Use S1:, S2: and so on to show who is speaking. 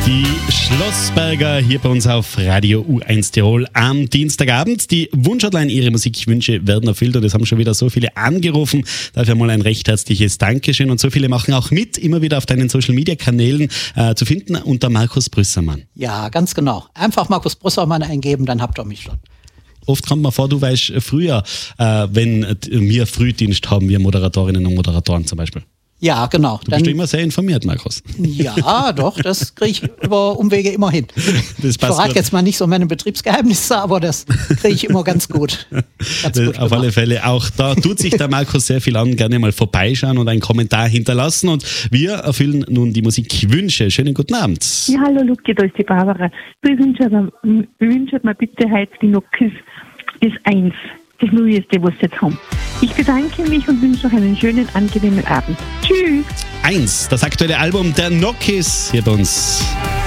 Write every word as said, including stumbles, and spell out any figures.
S1: Die Schlossberger hier bei uns auf Radio U eins Tirol am Dienstagabend. Die Wunschhotline, ihre Musikwünsche werden erfüllt und es haben schon wieder so viele angerufen. Dafür mal ein recht herzliches Dankeschön und so viele machen auch mit, immer wieder auf deinen Social-Media-Kanälen äh, zu finden unter Markus Brüssermann.
S2: Ja, ganz genau. Einfach Markus Brüssermann eingeben, dann habt ihr mich schon.
S1: Oft kommt man vor, du weißt früher, äh, wenn wir Frühdienst haben, wir Moderatorinnen und Moderatoren zum Beispiel.
S2: Ja, genau.
S1: Du bist dann, immer sehr informiert, Markus.
S2: Ja, doch, das kriege ich über Umwege immer hin. Das ich verrate gut. Jetzt mal nicht so meine Betriebsgeheimnisse, aber das kriege ich immer ganz gut. Ganz gut
S1: Auf alle Fälle, auch da tut sich der Markus sehr viel an. Gerne mal vorbeischauen und einen Kommentar hinterlassen. Und wir erfüllen nun die Musikwünsche. Schönen guten Abend.
S3: Ja, hallo Luki, da ist die Barbara. Ich wünsche mir bitte heute die Nokis das eins. Das Neueste, was sie jetzt haben. Ich bedanke mich und wünsche noch einen schönen, angenehmen Abend. Tschüss.
S1: Eins, das aktuelle Album der Nokis hier bei uns.